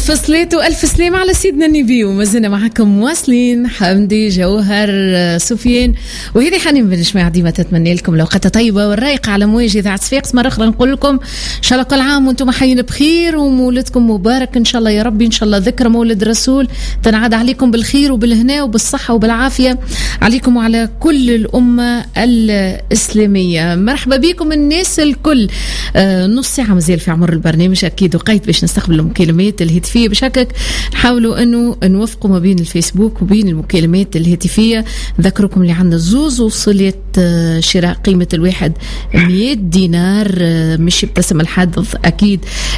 ألف صلاة وألف سلام على سيدنا النبي. وما زلنا معكم مواصلين، حمدي، جوهر، سفيان، وهذه حنين بن جماعة ديما تتمنى لكم الأوقات طيبة والرايقة على مواجهة إذاعة صفاقس. مرة أخرى نقول لكم إن شاء الله كل عام وأنتم حيين بخير ومولدكم مبارك إن شاء الله يا ربي. إن شاء الله ذكرى مولد الرسول تنعاد عليكم بالخير وبالهنا وبالصحة وبالعافية عليكم وعلى كل الأمة الإسلامية. مرحبا بكم الناس الكل. نص ساعة مازال في عمر البرنامج أكيد، وقيت باش نستقبل المكالمات الهاتفية بشكل نحاولوا أنه نوفقوا ما بين الفيسبوك وبين المكالمات الهاتفية. ذكركم اللي عندنا زوز وصلت شراء قيمة الواحد 100 دينار، مش ابتسم الحدث أكيد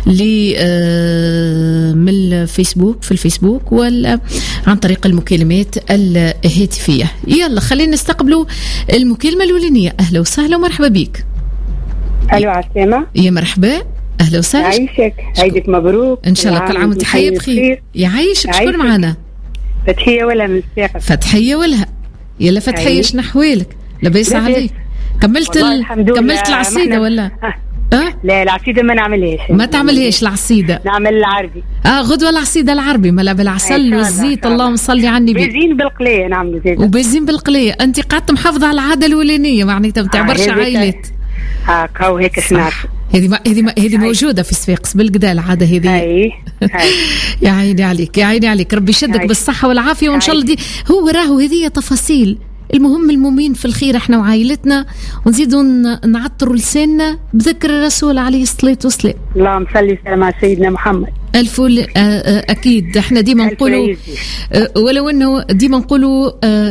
من الفيسبوك في الفيسبوك ولا عن طريق المكالمات الهاتفية. يلا خلينا نستقبلوا المكالمة الأولانية. أهلا وسهلا ومرحبا بك. ألو عسلامة. يا مرحبا، أهلا وسهلا. يعيشك، عيدك مبروك إن شاء الله كل عام وانت حية بخير. يعيشك. شكون معنا؟ فتحية ولا من الساقة؟ فتحية ولا يلا فتحية شنو أحوالك؟ لاباس عليك؟ كملت العصيدة ولا؟ لا العصيدة ما نعملهاش. ما تعملهاش العصيدة؟ نعمل العربي. غدوة العصيدة العربي ملا بالعسل والزيت. اللهم صلي على النبي. بيزين بالقلية نعمل زيت. وبيزين بالقلية. أنت قعدت محافظة على العادة الوالينية معناتها ما تعبرش عائلات. هاو هيك سمعت. هذه موجودة في صفاقس بالقدا العادة هذه. يا عيني عليك، يا عيني عليك، ربي يشدك بالصحة والعافية وإن شاء الله. دي هو راهو هذه تفاصيل. المهم المؤمن في الخير احنا وعائلتنا، ونزيدوا نعطروا لساننا بذكر الرسول عليه الصلاة والسلام. اللهم صل وسلم على سيدنا محمد. الفول أكيد. احنا ديما نقولوا ولو أنه ديما نقولوا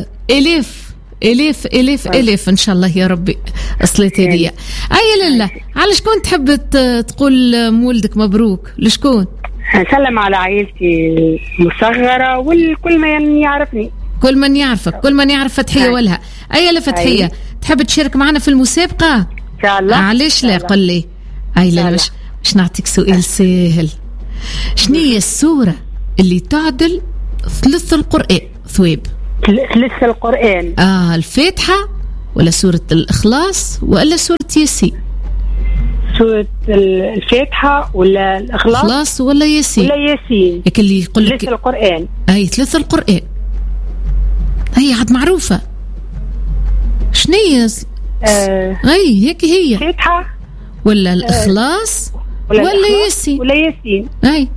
إليف إن شاء الله يا ربي. الصلاة هذه أي لله. على شكون تحب تقول مولدك مبروك؟ لشكون؟ سلم على عائلتي المصغرة والكل من يعرفني، كل من يعرفك، كل من يعرف فتحية ولها. أي لا فتحية تحب تشارك معنا في المسابقة؟ إن شاء الله. علاش لا؟ قل لي. أي لا مش نعطيك سؤال سهل. شنو هي السورة اللي تعدل ثلث القرآن ثواب؟ ثلث القرآن. الفاتحة ولا سورة الإخلاص ولا سورة ياسين؟ سورة الفاتحة ولا الإخلاص ولا ياسين؟ ولا ياسين. ياك اللي يقول لك ثلث القرآن. أي ثلث القرآن هي عاد معروفة. شنية؟ أي هيك هي الفاتحة ولا الإخلاص ولا ياسين؟ ولا ياسين. أي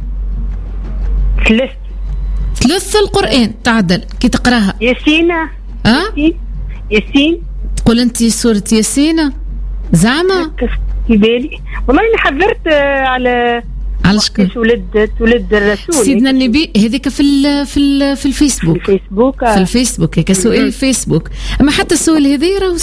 ثلث القرآن تعدل كي تقراها. ياسين. ياسين. تقول أنت سورة ياسين زعما؟ في بالي والله أنا حضرت على شكون؟ ولد الرسول سيدنا النبي. هذيك في الفيسبوك. في الفيسبوك هيك سؤال الفيسبوك. أما حتى السؤال هذي راهو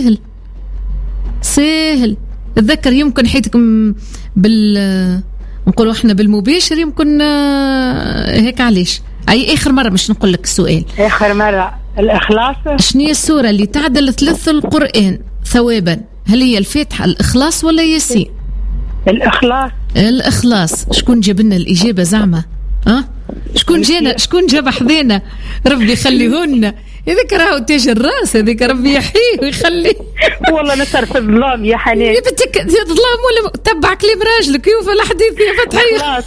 سهل. أتذكر يمكن حيتكم نقولوا احنا بالمباشر يمكن هيك. علاش اي اخر مره مش نقول لك السؤال اخر مره. الاخلاص. شنو هي السوره اللي تعدل ثلث القران ثوابا؟ هل هي الفاتحه، الاخلاص ولا ياسين؟ الاخلاص. شكون جاب لنا الاجابه زعما؟ شكون جاب حذينا؟ ربي يخليهن. هذيك راهو تاج الراس، هذيك ربي يحييه ويخليه. والله نصر في الظلام يا حنان. بدك ظلام ولا تبع كليم راجلك؟ يوف الحديث يا فتحية.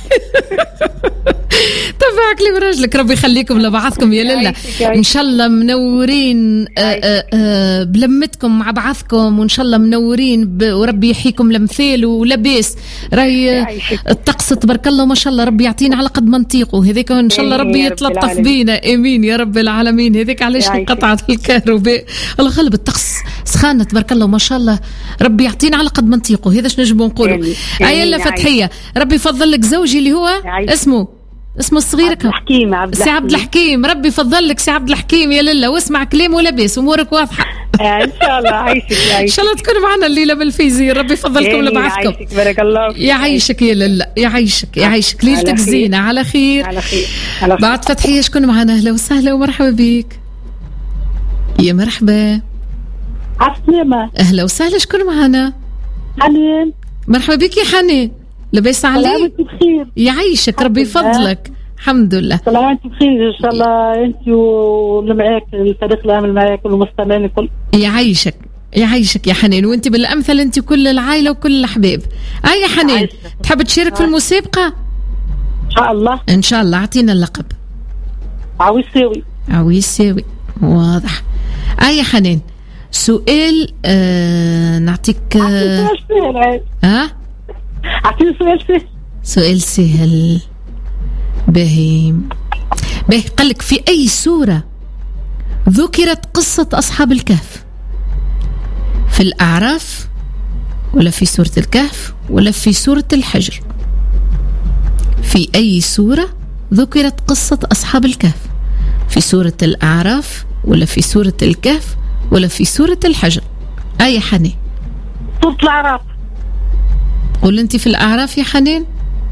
تبع كليم راجلك. ربي يخليكم لبعضكم يا لله. ان شاء الله منورين بلمتكم مع بعضكم، وان شاء الله منورين وربي يحييكم لمثال ولباس. راهي الطقس تبارك الله ما شاء الله. ربي يعطينا على قد ما نطيقوا. هذيك ان شاء الله ربي يتلطف بينا. امين يا رب العالمين. هذيك علاش انقطعت الكهرباء. الله غالب الطقس سخانة تبارك الله ما شاء الله. ربي يعطينا على قد ما نطيقوا. هذا شنو نجمو نقولوا. ايلا فتحية ربي يفضل لك زوجي اللي هو اسمه الصغير سي عبد الحكيم. ربي يفضل لك سي عبد الحكيم يا لله، واسمع كلام ولباس امورك واضحه. ان شاء الله. عايشك ان شاء الله تكونوا معنا الليله بالفيزير. ربي يفضلكم لبعضكم. يعيشك بارك الله. يعيشك يا لله. يعيشك ليلتك زينه على خير. بعد فتحية شكون معنا؟ اهلا وسهلا ومرحبا بك. يا مرحبا. عسلامة. أهلا وسهلا. شكون معنا؟ حنان. مرحبا بك يا حنان. لاباس عليك؟ سلامتك بخير. يعيشك ربي يفضلك. الحمد لله. سلامتك بخير إن شاء الله. أنت واللي معاك الفريق العمل معاك والمستمعين الكل. يعيشك يا حنان. وأنت بالأمثل أنت كل العائلة وكل الأحباب. يا حنان تحب تشارك في المسابقة؟ شاء الله. إن شاء الله. أعطينا اللقب. عويساوي. عويساوي، واضح. يا حنان سؤال نعطيك سؤال سهل. أعطيني سؤال سهل. سؤال سهل. باهي قالك في أي سورة ذكرت قصة أصحاب الكهف؟ في الأعراف ولا في سورة الكهف ولا في سورة الحجر؟ في أي سورة ذكرت قصة أصحاب الكهف؟ في سورة الأعراف ولا في سورة الكهف ولا في سورة الحجر؟ يا حنان. سورة الأعراف. قول أنت في الأعراف يا حنان.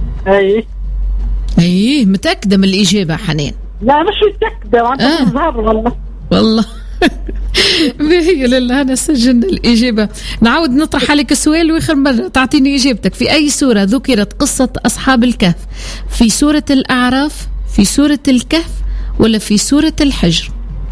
أي متأكدة من الإجابة حنان؟ لا مش متأكدة، وعندها الظهر والله. هي لله أنا سجلنا الإجابة. نعود نطرح عليك السؤال وآخر مرة تعطيني إجابتك. في أي سورة ذكرت قصة أصحاب الكهف؟ في سورة الأعراف، في سورة الكهف ولا في سورة الحجر؟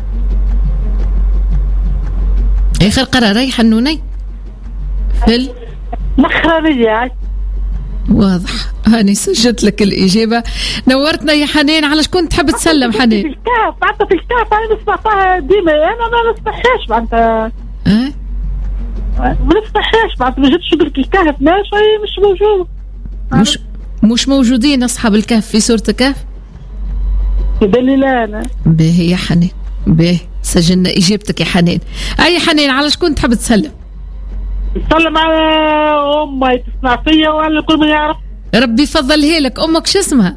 آخر قرار يا حنوني. في الأخرانية. واضح. هاني سجلت لك الإجابة. نورتنا يا حنان. على شكون تحب تسلم حنان؟ في الكهف. حتى في الكهف أنا نسمعها ديما. أنا ما نسمعهاش معناتها. ما نسمعهاش معناتها. ما جبتش قلت الكهف مش موجود. مش موجودين أصحاب الكهف في سورة الكهف. دليل أنا. باهي يا حنان. باهي سجلنا إجابتك يا حنان. يا حنان على شكون تحب تسلم؟ نسلم على أمي تسمع فيا وعلى كل ما يعرف. ربي يفضلها لك. أمك شو اسمها؟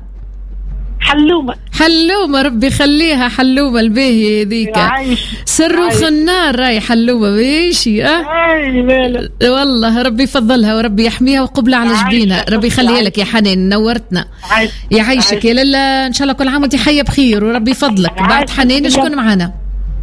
حلومة. ربي خليها حلومة الباهية ذيك. صاروخ النار راي حلومة ماشي. والله ربي يفضلها وربي يحميها وقبلها على جبينها. ربي يخليها لك يا حنان. نورتنا. يعيشك يا لله. إن شاء الله كل عام وانت حية بخير وربي يفضلك. بعد حنان شكون معنا؟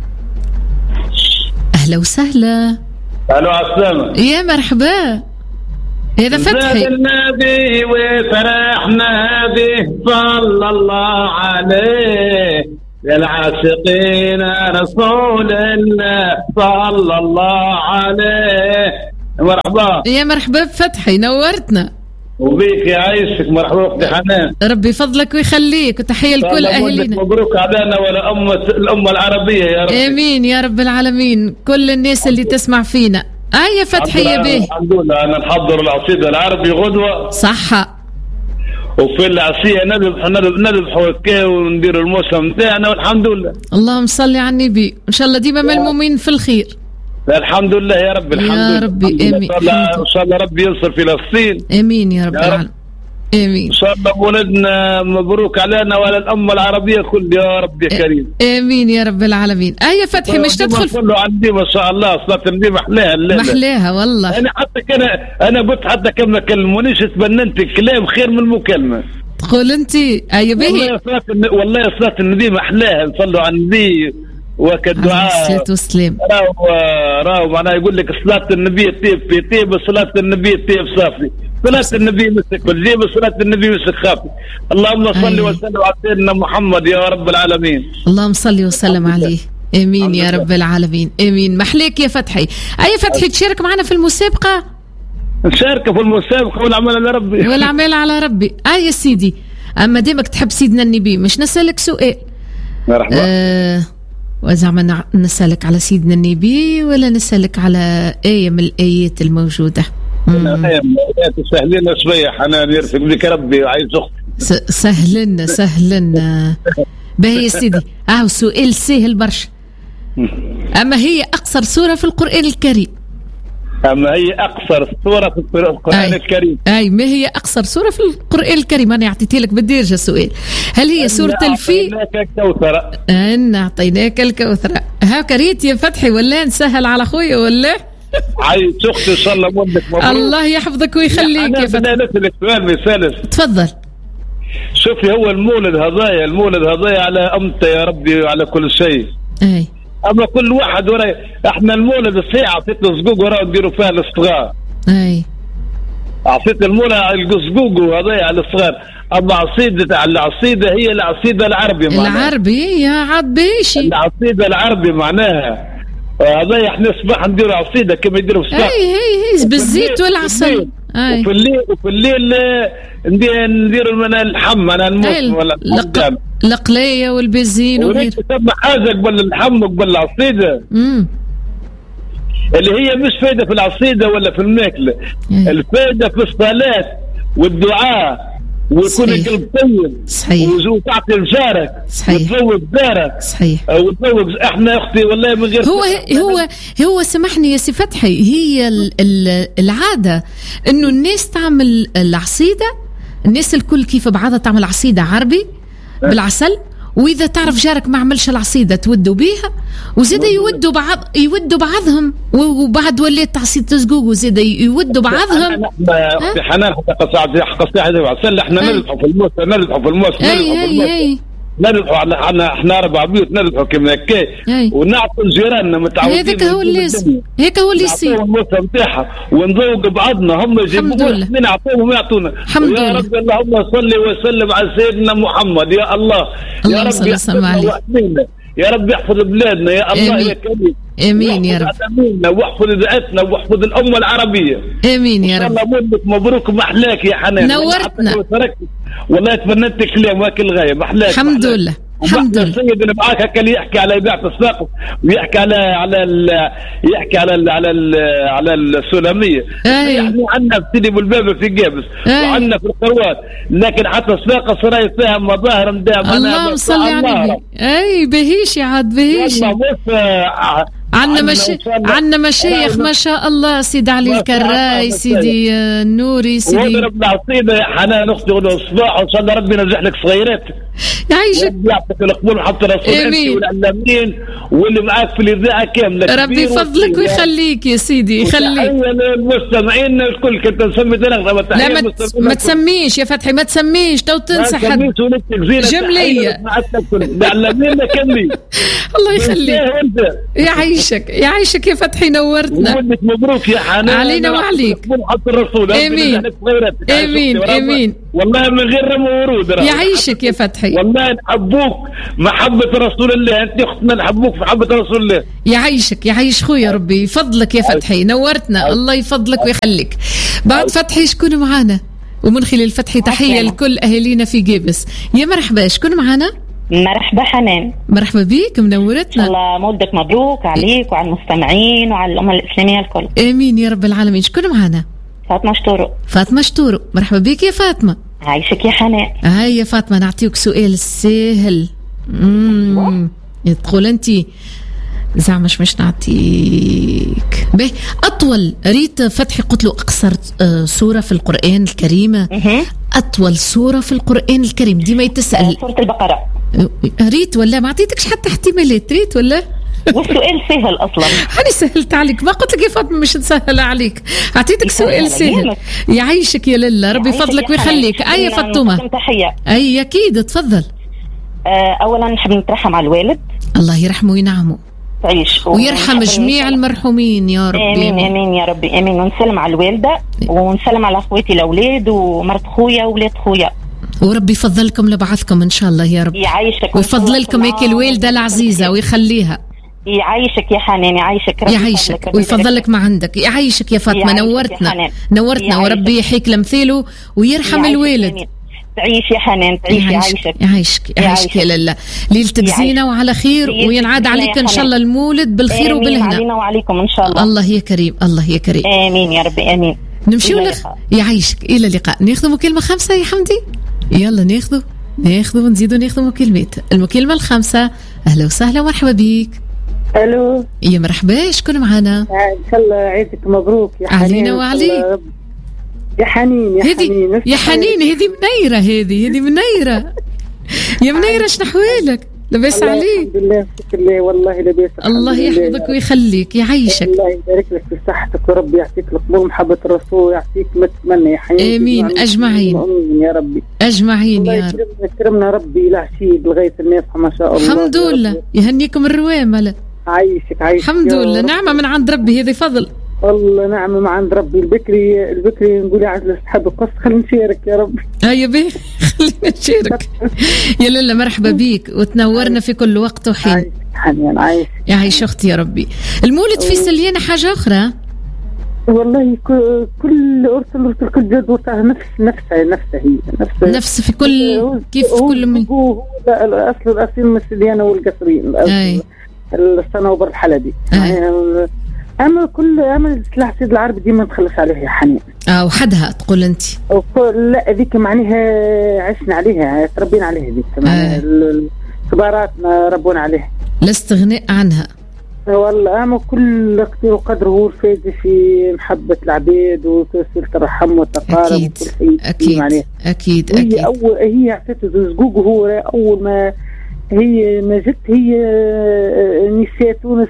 أهلا وسهلا. الو عالسلامة. يا مرحبا. هذا فتحي. النبي وفرحنا به صلى الله عليه للعاشقين رسول الله صلى الله عليه. مرحبا. يا مرحبا فتحي. نورتنا. وبيك يعيشك. مرحبا اختي حنان. ربي يفضلك ويخليك وتحية لكل أهلنا. مبروك علينا ولا الأمة العربية يا رب. آمين يا رب العالمين. كل الناس اللي تسمع فينا. يا فتحي يا بيه. الحمد لله. أنا نحضر العصيدة العربي غدوة. صحة. وفي العصية نذبح وكاه وندير الموسم نتاعنا والحمد لله. اللهم صل على النبي. إن شاء الله ديما ملمومين في الخير. الحمد لله يا رب. الحمد لله يا ربي. آمين. إن شاء الله ربي ينصر فلسطين. آمين يا رب العالمين. آمين. إن شاء الله ولدنا مبروك علينا وعلى الأمة العربية كل يا رب يا كريم. آمين يا رب العالمين. يا فتحي مش تدخل كله عندي ما شاء الله. صلاة النبي محلاها الليلة. محلاها والله. أنا حتى أنا قلت حتى كم ما كلمونيش تبننت الكلام خير من المكالمة. تقول أنت يا بيه. والله صلاة النبي محلاها. نصلوا على النبي وكالدعاء. الصلاة والسلام. راو معناه يقول لك صلاة النبي طيب في طيب صلاة النبي طيب صافي. صلاة النبي مسك والجيب صلاة النبي مسك خافي. اللهم صل وسلم على سيدنا محمد يا رب العالمين. اللهم صل وسلم عليه. امين يا رب العالمين. امين. محليك يا فتحي. فتحي تشارك معنا في المسابقة. نشارك في المسابقة والعمل على ربي. والعمل على ربي. يا سيدي اما ديمك تحب سيدنا النبي مش نسألك سؤال. مرحبا. وزعما نسألك على سيدنا النبي ولا نسألك على آية من الآيات الموجودة؟ سهلنا شوية حنان يرفق بك ربي. عايز أختي. سهلنا. باهي يا سيدي. سؤال سهل برشا. أما هي أقصر سورة في القرآن الكريم؟ أما هي أقصر سورة في القرآن الكريم. ما هي أقصر سورة في القرآن الكريم؟ أنا أعطيتي لك بالدرجة سؤال. هل هي سورة الفيل؟ أعطيناك الكوثر. كريت يا فتحي ولا نسهل على أخويا ولا؟ عايز أختي إن شاء الله مولك مبروك. الله يحفظك ويخليك يا فتحي. أنا نسألك سؤال مثالث. تفضل. شوفي هو المولد هدايا على أمته يا ربي على كل شيء. أما كل واحد احنا المولد الصيع عطيت الزقوق وراه نديروا فيها الصغار. عطيت المولد الزقوق وهذايا على الصغار. أما العصيدة هي العصيدة العربي معناها. العربي يا عبيشي. العصيدة العربي معناها هذا احنا صباح نديروا عصيدة كما يديروا في الصباح. هي بالزيت والعسل. وفي الليل ندير من اللحم انا الموسم ولا القليه والبنزين وغيره. تسمى حاجه قبل اللحم وقبل العصيده اللي هي مش فايده في العصيده ولا في الماكله، الفايده في الصلاه والدعاء ويكون القلب طيب. صحيح. وتعطي لجارك وتزوج دارك. صحيح. وتزوج. احنا اختي والله من غير هو سامحني يا سي فتحي، هي العاده انه الناس تعمل العصيده، الناس الكل كيف بعضها تعمل عصيده عربي بالعسل، واذا تعرف جارك ما عملش العصيده تودوا بيها، وزيد يودوا بعضهم، وبعد وليت عصيده زقوق وزيد يودوا بعضهم. في حنان حتى قصاعد عسل احنا نربحوا في الموسم نربحوا على احنا 4 بيوت نربحوا كما هكا ونعطوا لجيراننا متعودين. هذاك هو اللازم، هيك هو اللي يصير. الموسم نتاعها ونذوق بعضنا، هم يجيبوا احنا نعطوهم ويعطونا. يا رب اللهم صل وسلم على سيدنا محمد. يا الله يا رب يحفظنا، يا رب يحفظ بلادنا يا الله يا كريم. امين يا رب. واحفظ ذاتنا واحفظ الامه العربيه. امين يا رب. الله مبروك محلاك يا حنان، نورتنا والله تفننت كلام واكل غايه محلاك. الحمد لله الحمد لله. السيد اللي معاك هكا اللي يحكي على إذاعة الساق ويحكي على السلامية. يعني عندنا في سيدي بولبابة في جابس وعندنا في القروات، لكن حتى الساق صراي فيها مظاهر مدام. اللهم صل على النبي. اي بهيش عاد بهيش. عندنا مشايخ ما شاء الله، سيدي علي الكراي، سيدي النوري، سيدي وضرب العصيده يا حنان اختي والصباح، وان شاء الله ربي ينجح لك صغيراتك. يعيشك يعطيك القبول حتى رسول انت والعلامين واللي معاك في الاذاعه كامله. ربي يفضلك ويخليك يا سيدي، يخليك. المستمعين الكل كنت نسمي تنغمه. لا ما تسميش يا فتحي، ما تسميش تو تنسى حد جمليه. العلامين كملي. الله يخليك. يعيشك يا فتحي، نورتنا. ولدك مبروك يا حنان علينا وعليك. امين امين. والله من غير رمى ورود. يعيشك يا فتحي. والله نحبوك محبة رسول الله، انت اختنا نحبوك محبة رسول الله. يعيش خويا، ربي يفضلك يا فتحي، نورتنا. الله يفضلك ويخليك. بعد فتحي شكون معانا؟ ومن خلال فتحي تحية لكل أهالينا في جيبس. يا مرحبا، شكون معانا؟ مرحبا حنان. مرحبا بيك، منورتنا. الله مولدك مبروك عليك وعلى المستمعين وعلى الأمة الإسلامية الكل. آمين يا رب العالمين. شكون معانا؟ فاطمة شتورو. مرحبا بيك يا فاطمة. عايشك يا حنان. هاي يا فاطمة، نعطيك سؤال سهل. تقول أنت زعما مش نعطيك به. أطول ريت فتحي قلت له أقصر سورة في القرآن الكريم. أطول سورة في القرآن الكريم ديما يتسأل. سورة البقرة. ريت ولا ما عطيتكش حتى احتمالات؟ ريت ولا؟ والسؤال سهل أصلا. هاني سهلت عليك، ما قلت لك يا فاطمة مش نسهل عليك، أعطيتك سؤال سهل. يعيشك يا لله، ربي فضلك ويخليك. أي فاطمة. أي أكيد، تفضل. أولا نحب نترحم على الوالد، الله يرحمه وينعمه تعيش، ويرحم جميع المرحومين يا رب. آمين آمين يا ربي آمين. ونسلم على الوالدة ونسلم على أخواتي الأولاد ومرت خويا وولاد خويا، وربي يفضلكم لبعضكم إن شاء الله يا رب. يعيشك ويفضل لكم هيك الوالدة العزيزة ويخليها. يعيشك يا حنان، يعيشك ويفضلك ما عندك. يعيشك يا فاطمة، نورتنا وربي يحيك لمثاله ويرحم الوالد. تعيش يا حنان، تعيش. يعيشك يا لله. ليلتك زينة وعلى خير، وينعاد عليك إن شاء الله المولد بالخير وبالهنا. علينا وعليكم إن شاء الله. الله يا كريم، الله يا كريم. آمين يا ربي آمين. نمشيو يعيشك إلى اللقاء. ناخذ مكالمة 5 يا حمدي، يلا ناخذ ونزيدو ناخذ مكالمات. المكالمة 5. أهلا وسهلا ومرحبا بيك. الو يا مرحبا، شكون معنا؟ ان شاء الله عيدك مبروك يا حنين. علينا وعليك يا حنين. يا حنين هذه منيرة، هذه منيرة يا منيرة، شنو احوالك؟ لاباس عليك؟ الحمد لله شكرا لله، والله لاباس. الله يحفظك ويخليك، يعيشك. الله يبارك لك في صحتك، وربي يعطيك القبول محبة الرسول، يعطيك ما تتمنى يا حنين. امين اجمعين. امين يا ربي اجمعين يا رب. يكرمنا ربي العشيد لغاية الناصحة ما شاء الله. الحمد لله، يهنيكم الروامل. عايشك الحمد لله، نعمة من عند ربي، هذه فضل والله، نعمة من عند ربي. البكري نقول عزل أصحاب القص، خلينا نشارك يا رب. يا بيه خلينا نشارك. يا لله مرحبا بيك، وتنورنا في كل وقت وحين. حنين عايش أختي يا ربي. المولد في سليانة حاجة أخرى. والله كل أرسل كل جدوتها نفسها هي نفس في كل كيف في كل من هو الأصل الأصيل مسليانة والقصرين الصنوبر الحلبي يعني. أما كل عمل سلاح سيد العرب ديما نتخلص عليه يا حنين. وحدها تقول أنت؟ لا ذيك معناها عشنا عليها تربينا عليها ذيك كباراتنا ربونا عليها لا استغناء عنها والله. أما كل قدر وقدر هو الفايدة في محبة العبيد وتوصيل الرحم والتقارب. أكيد هي اعطته زقوق. هو أول ما جت هي نساء تونس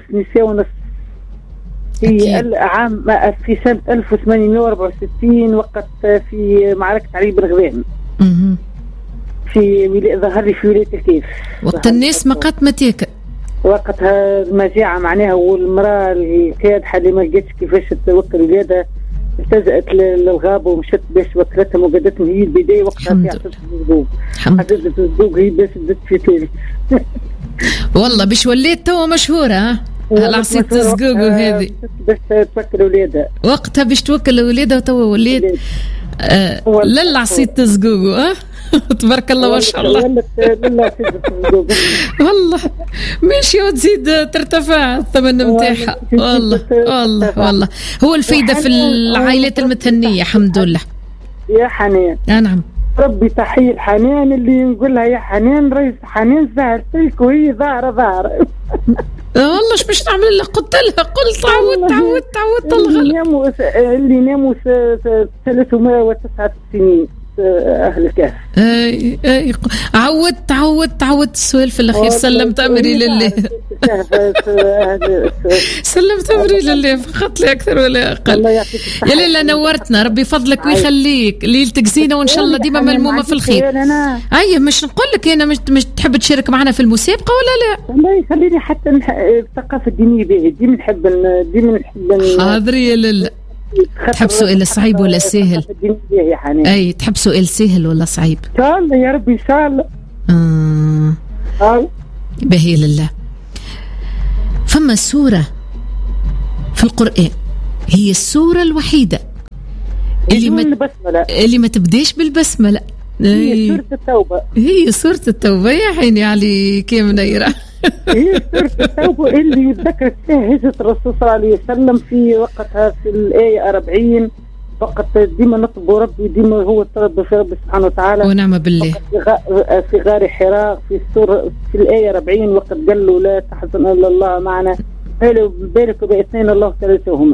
هي عام في سنة 1864 وقت في معركة علي بن غذام في ظهر لي في ولاية الكيف. وقت الناس مقات متيكة وقتها المجاعة معناها، والمرأة الكادحة اللي ما لقيتش كيفاش توكل ولادها التجأت للغابة ومشت باش وكلتهم وقدتهم. هي البداية وقتها في عطت الزقوق. عطت الزقوق هي باش بدت في تيري والله باش وليت تو مشهورة العصية الزقوق وهذه باش توكل ولادها. وقتها باش توكل ولادها وتو وليت للعصية الزقوق. تبارك الله ما شاء الله. والله ماشي وتزيد ترتفع الثمن نتاعها. والله هو الفايدة في العائلات المتهنية الحمد لله يا حنان. نعم ربي تحية الحنان اللي نقول لها يا حنان رئيس حنان زهرتك وهي ظاهرة والله ايش باش نعمل لها؟ قلت لها تعودت الغلط. اللي ناموا 309 سنين أهل الكهف. عودت السؤال في الأخير. سلمت أمري لله. سلمت أمري لله فقط لا أكثر ولا أقل. يا ليلى نورتنا ربي فضلك ويخليك. ليلتك زينة وإن شاء الله ديما ملمومة في الخير. أي مش نقول لك أنا مش تحب تشارك معنا في المسابقة ولا لا؟ الله يخليني حتى الثقافة الدينية به ديما نحب حاضر يا ليلى. تحب سؤال صعيب ولا سهل؟ أي تحب سؤال سهل ولا صعيب؟ إن شاء الله يا ربي إن شاء الله. بهي لله. فما سورة في القرآن هي السورة الوحيدة اللي ما تبداش بالبسملة. هي سورة التوبة. هي سورة التوبة يا حيني عليك يا منيرة. هي سورة التوبة اللي ذكرت فيها هجرة الرسول صلى الله عليه وسلم في وقتها في الآية 40. وقت ديما نطلب ربي ديما هو الطلب في ربي سبحانه وتعالى ونعم بالله. في غار حراء في السورة في الآية 40 وقت قال له لا تحزن إلا الله معنا بارك باثنين الله ثالثهما.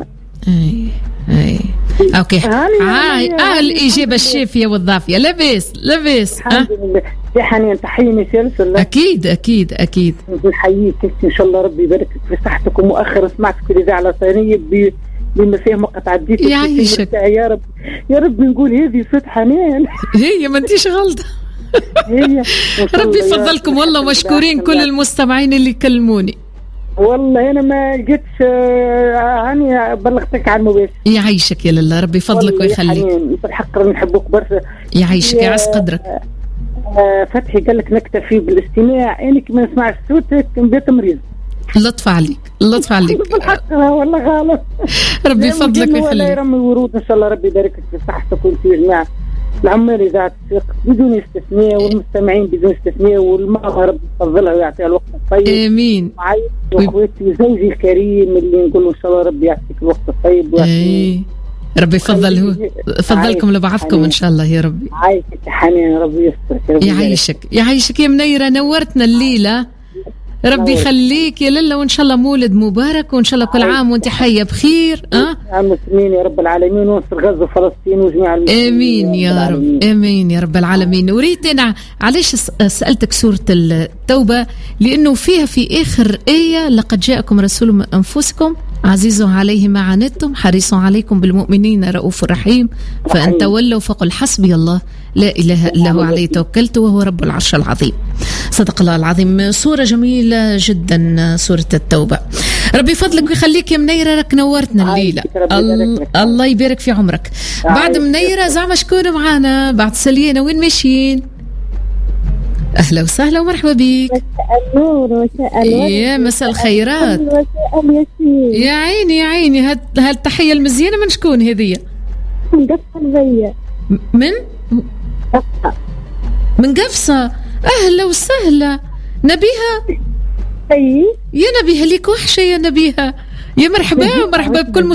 أي أوكي. الإجابة الشافية والضافية. لاباس الحمد لله يا حنين. تحية مثال. أكيد نحييك إن شاء الله ربي يبارك في صحتك. ومؤخر سمعت في الإذاعة الوطنية بما فيه مقطع عديت يعيشك يا رب نقول هذه صوت حنان. هي ما انتيش غلطة. هي ربي يفضلكم والله. مشكورين كل المستمعين اللي كلموني. والله أنا ما جيتش هاني بلغتك عن مباشر. يعيشك يا لله ربي يفضلك ويخليك. بالحق نحبوك برشا. يعيشك يعز قدرك. فتحي قال لك نكتفي بالاستماع. انك ما نسمعش صوتك نبات مريض. لطف عليك. بالحق والله غلط. ربي يفضلك ويخليك. ولا يرمي ورود ان شاء الله. ربي يبارك في صحتك وفي جماعة العمال إذاعة الصدق بدون استثناء والمستمعين بدون استثناء والمرأة ربي يفضلها ويعطيها الوقت الطيب. آمين. معي وأخواتي زوجي الكريم اللي نقول إن شاء الله ربي يعطيك الوقت الطيب. ربي يفضلكم لبعضكم إن شاء الله يا ربي. عايشك يا حنان ربي يسترك. يعيشك يا منيرة. نورتنا الليلة. ربي يخليك يا لله. وإن شاء الله مولد مبارك وإن شاء الله كل عام وأنت حية بخير. المسلمين يا رب العالمين وانصر غزة وفلسطين وجميع المسلمين. آمين يا رب. آمين يا رب العالمين. أريد أنا علاش سألتك سورة التوبة لأنه فيها في آخر آية لقد جاءكم رسول من أنفسكم عزيز عليه ما عنتم حريص عليكم بالمؤمنين رؤوف رحيم فأن تولوا فقل حسبي الله لا إله إلا هو عليه توكلت وهو رب العرش العظيم. صدق الله العظيم. صورة جميلة جدا سورة التوبة. ربي فضلك ويخليك يا منيرة. راك نورتنا الليلة. الله يبارك في عمرك. بعد منيرة زعما شكون معانا بعد سليانة وين ماشيين؟ أهلا وسهلا ومرحبا بك. مساء النور ومساء الورد. يا مساء الخيرات. مساء الياسين. يا عيني يا عيني، هالتحية المزيانة من شكون هذية؟ من قفصة البية. من؟ قفصة. من قفصة. أهلا وسهلا نبيها. أي يا نبيها ليك وحشة يا نبيها. يا مرحبا مرحبا بكل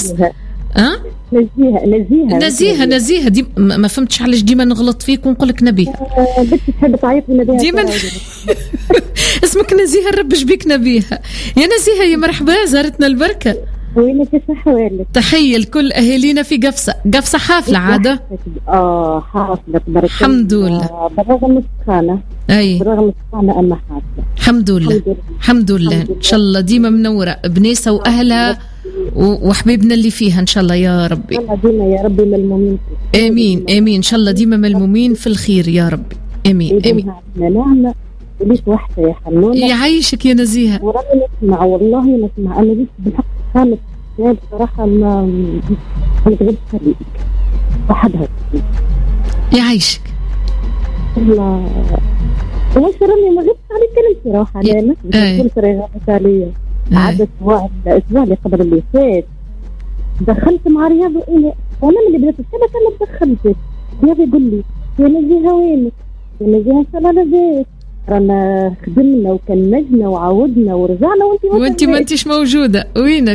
نزيهة دي ما فهمتش علاش ديما نغلط فيك ونقول لك نبيها. بنتي تحب تعيط نبيها ديما اسمك نزيهة، نربش بيك نبيها. يا نزيهة يا مرحبا، زارتنا البركة. وينك صحة والك؟ تحية لكل أهالينا في قفصة حافلة عادة. حافلة تبارك الحمد لله. بالرغم السخانة. أي بالرغم السخانة أما حافلة. الحمد لله. إن شاء الله ديما منورة بنيسة وأهلها وحبيبنا اللي فيها إن شاء الله يا ربي. الله ديما يا ربي ملمومين. آمين آمين إن شاء الله ديما ملمومين في الخير يا ربي. آمين آمين. نعمة وليك وحدة يا حنونة. يعيشك يا نزيهة. وربي نسمع والله نسمع. أنا ليش بالحق خامس بصراحة ما نقدرش نخليك وحدها. يعيشك. الله وش راني ما غبت عليك كلمتي صراحة. أنا كنت غابت عليا عدد الأسبوع اللي قبل اللي فات. دخلت مع رياض وأنا من اللي بدأت الشبكة أنا دخلت. رياض يقول لي يا نزيهة وينك؟ يا نزيهة إن شاء الله لاباس. رانا خدمنا وكنجنا وعودنا ورجعنا وانتي ما انتيش موجودة. وينك؟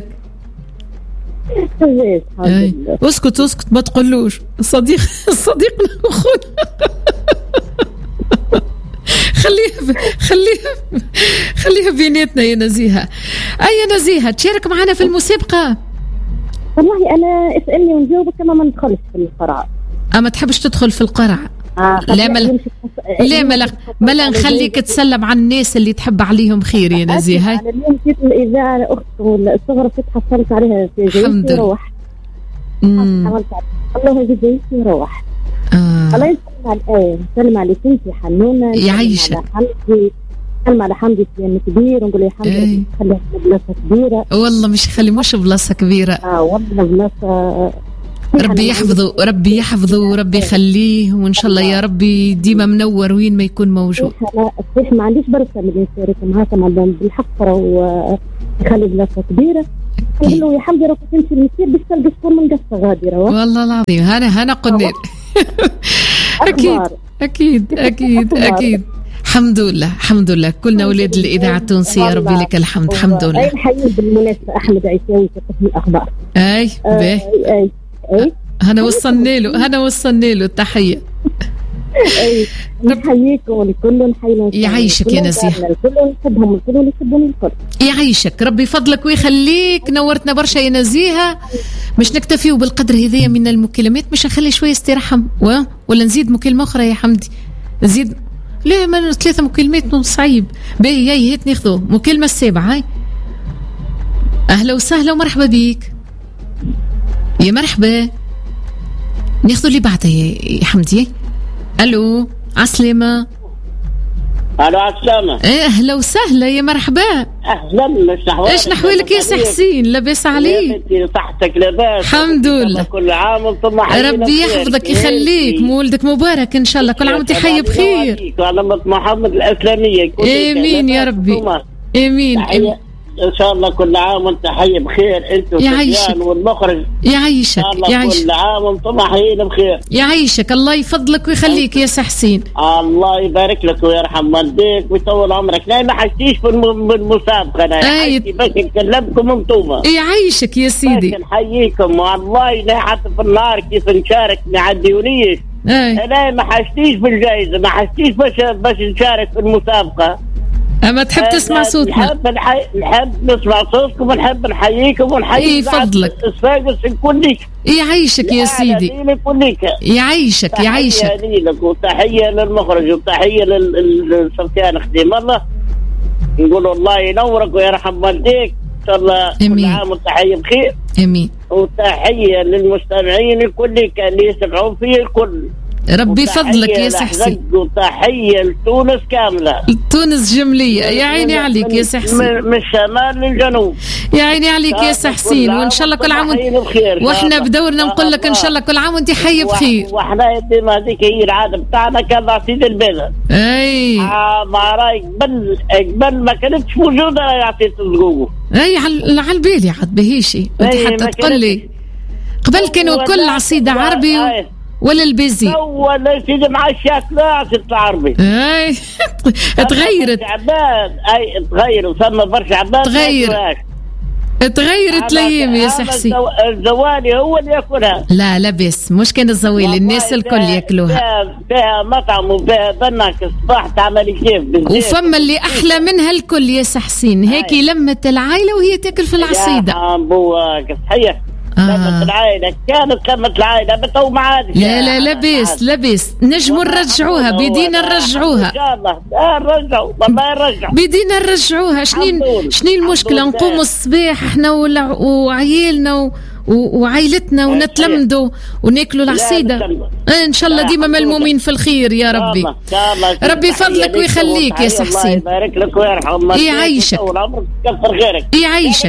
اسكت ما تقولوش صديقنا اخونا. خليها بيناتنا يا نزيهة. أي نزيهة تشارك معنا في المسابقة؟ والله أنا اسألني ونجاوبك. كما ما ندخلش في القرعة. ما تحبش تدخل في القرعة؟ لا ملا نخليك تسلم على الناس اللي تحب عليهم خير يا نزيهة. أنا اليوم جيت الإذاعة أخت الصغرى حصلت عليها في جايزتي روح. الله يجزيك روح. الله يسلم على سلم عليك انت حنونة. يعيشك. سلم على حمدي سيان كبير ونقول يا حمدي خليها بلاصة كبيرة. والله مش بلاصة كبيرة. والله بلاصة. ربي يحفظه وربي يخليه وإن شاء الله يا ربي ديما منور وين ما يكون موجود. صحيح ما عنديش بركة من يشارك معاكم بالحق ويخلي بلاصة كبيرة. نقول له يا حمدي راك تمشي المسير باش تلقى شكون من قصة غادرة. والله العظيم هنا قلنا. أكيد الحمد لله كلنا ولاد الإذاعة التونسية يا ربي لك الحمد. الحمد لله. أي حي بالمناسبة أحمد عيساوي في قسم الأخبار. أي هنا وصلنا له التحية. نحييكم الكل نحييكم. يعيشك يا نزيهة. الكل نحبهم الكل ونحبهم الكل. يعيشك ربي فضلك ويخليك. نورتنا برشا يا نزيهة. مش نكتفيوا بالقدر هذية من المكالمات. مش نخلي شوية استراحة ولا نزيد مكالمة أخرى يا حمدي؟ نزيد ليه ما 3 مكالمات صعيب. باهي هاي هات ناخذوا مكالمة السابعة. هاي أهلا وسهلا ومرحبا بيك. يا مرحبا. ناخذوا اللي بعدها يا حمدي. الو عسلامة. الو عسلامة. اهلا وسهلا يا مرحبا. اهلا. ايش نحوالك يا سي حسين؟ لاباس عليك؟ صحتك لاباس؟ الحمد لله. كل عام وانتم ربي يحفظك يخليك. مولدك مبارك ان شاء الله. كل عام وانت حي بخير. وعلى محمد الاسلامية. امين يا ربي. امين. ان شاء الله كل عام وانت حي بخير. انت وسفيان والمخرج. يعيشك. كل عام وانتم حيين بخير. يعيشك. الله يفضلك ويخليك يا سي حسين. الله يبارك لك ويرحم والديك ويطول عمرك. لا ما حسيتش بالمسابقه. انا باش نكلمكم انتوما. يعيشك يا سيدي. نحييكم والله. لا حتى في النهار كيف نشارك مع الديونيش. انا ما حسيتش بالجائزه. ما حسيتش باش نشارك في المسابقه. أما تحب تسمع صوتنا؟ نحب نسمع صوتكم ونحب نحييكم ونحيي فضلك الساقس الكليك. يعيشك يا سيدي. يعيشك. تحية لك وتحية للمخرج وتحية للسفيان خديم الله. نقول الله ينورك ويرحم والديك إن شاء الله. كل عام وتحية بخير. آمين. وتحية للمستمعين الكل اللي يسمعون فيه الكل. ربي فضلك يا سي حسين. وتحية لتونس كاملة. تونس جملية، يا عيني عليك يا سي حسين. من الشمال للجنوب. يا عيني عليك يا سي حسين، وإن شاء الله كل عام وإحنا بدورنا نقول لك إن شاء الله كل عام وأنت حي بخير. وإحنا ديما هذيك هي العادة بتاعنا كان عصيد البلد. أي. مع راي قبل ما كانتش موجودة عصيد الزقوق. أي على البالي عاد بهيشي، أنت حتى تقول لي قبل كانوا كل عصيدة عربي ولا البيزي ولا سيدي مع الشاكلة عصيدة العربي. اي تغيرت تغير وثم برشا عباد تغيرت الايام يا سي حسين. الزوالي هو اللي ياكلها. لا بس مش كان الزوالي، الناس الكل ياكلوها. فيها مطعم وفيها بنك الصباح تعملي كيف وفما اللي احلى منها الكل يا سي حسين. هيك لمة العائلة وهي تاكل في العصيدة. يا بوك صحيح. لمة العائلة كانت لمة العائلة بتو معاد. لا لبس نجموا نرجعوها، بدينا نرجعوها ان شاء الله. نرجعوا والله نرجعوا، بدينا نرجعوها. شنو المشكلة؟ نقوموا الصباح احنا وعيالنا وعائلتنا ونتلمدوا وناكلوا العصيدة ان شاء الله. ديما ملمومين في الخير يا ربي. ربي فضلك ويخليك يا سي حسين. يبارك لك ويرحم الله. يعيشك كثر خيرك. يعيشك.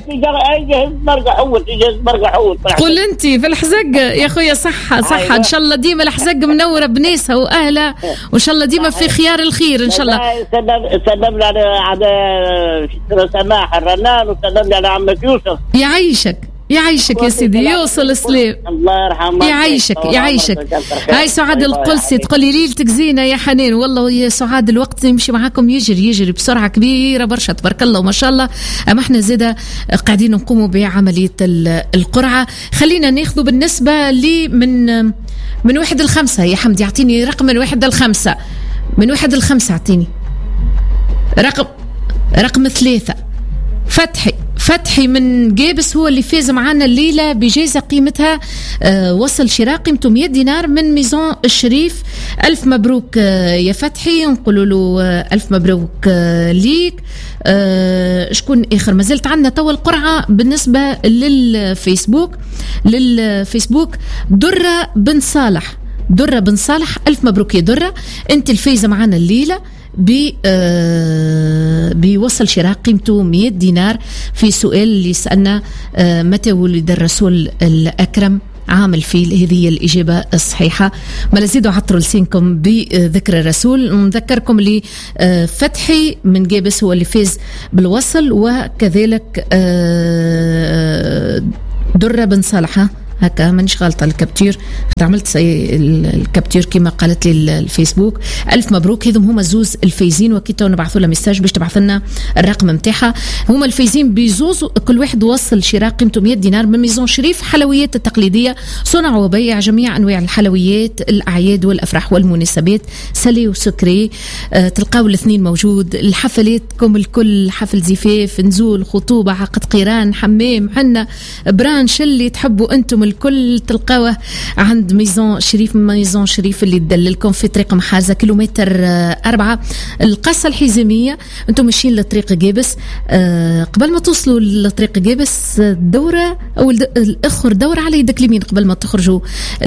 قول انت في الحزق يا خويا. صحة ان شاء الله ديما الحزق منورة بناسها واهلها، وان شاء الله ديما في خيار الخير ان شاء الله. سلم على سماح الرنان، وسلم على عمك يوسف. يعيشك يا سيدي، يوصل سلام. الله يرحمه. يعيشك. هاي سعاد القلسي تقول لي ليلتك زينة يا حنان. والله يا سعاد الوقت يمشي معاكم يجري بسرعة كبيرة برشا تبارك الله وما شاء الله. أما احنا زيادة قاعدين نقوموا بعملية القرعة. خلينا ناخذوا بالنسبة لي من 1 ل 5. يا حمدي اعطيني رقم من 1 ل 5. من 1 ل 5 اعطيني رقم 3. فتحي من جابس هو اللي فاز معنا الليلة بجائزة قيمتها وصل شراء قيمته 100 دينار من ميزون الشريف. ألف مبروك يا فتحي، نقول له ألف مبروك ليك. شكون آخر؟ ما زلت عندنا توا القرعة بالنسبة للفيسبوك. درة بن صالح. ألف مبروك يا درة، أنت الفايزة معنا الليلة بيوصل شراء قيمته 100 دينار في سؤال اللي سألنا متى ولد الرسول الأكرم عام الفيل. هذه هي الإجابة الصحيحة. ما لزيدوا عطروا لسانكم بذكر الرسول. نذكركم اللي فتحي من جابس هو اللي فاز بالوصل، وكذلك درة بن صالح. هكا مانيش غلطة الكابتير، عملت الكابتير كما قالت لي الفيسبوك. ألف مبروك. هذم هما زوز الفايزين، وكيتو نبعثوا لها ميساج باش تبعث لنا الرقم متاعها. هما الفايزين بزوز، كل واحد وصل شراء قيمته 100 دينار من ميزون شريف. حلويات التقليدية، صنع وبيع جميع أنواع الحلويات، الأعياد والأفراح والمناسبات، سلي وسكري. تلقاو الاثنين موجود. الحفلاتكم الكل، حفل زفاف، نزول، خطوبة، عقد قيران، حمام، حنة، برانش اللي تحبوا أنتم الكل تلقاوه عند ميزون شريف اللي تدللكم في طريق محازة كيلومتر 4 القصة الحزامية. انتم ماشيين لطريق جابس. قبل ما توصلوا لطريق جابس دورة او الاخر دورة على يدك اليمين قبل ما تخرجوا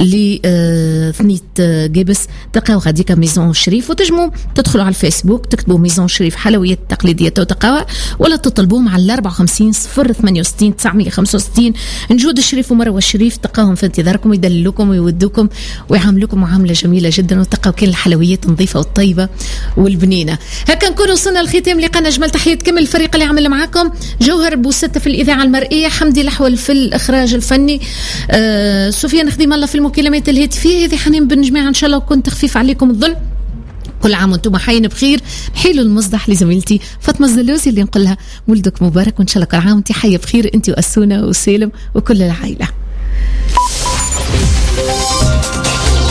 لثنيت جابس تلقاو غاديك ميزون شريف. وتجموا تدخلوا على الفيسبوك تكتبوا ميزون شريف حلويات تقليدية تلقاوها، ولا تطلبوهم على 54 068 965. نجود الشريف ومروة الشريف تلقاهم في انتظاركم، يدللوكم ويودوكم ويعاملوكم معاملة جميلة جدا، وتلقاو كل الحلويات نظيفة والطيبة والبنينة. هكا نكون وصلنا لختام لقاء نجمل. تحية كامل الفريق اللي عمل معاكم، جوهر بوستة في الإذاعة المرئية، حمدي الأحول في الإخراج الفني، سفيان خديم الله في المكالمات الهاتفية، هذه حنين بن جماعة إن شاء الله وكنت تخفيف عليكم الظل. كل عام وانتم حيين بخير. حيلوا المصدح لزميلتي فاطمة الزلوزي اللي نقول لها مولدك مبارك، وإن شاء الله كل عام وانت حية بخير انت وأسونة وسالم وكل العائلة.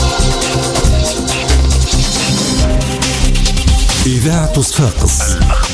إذاعة صفاقس.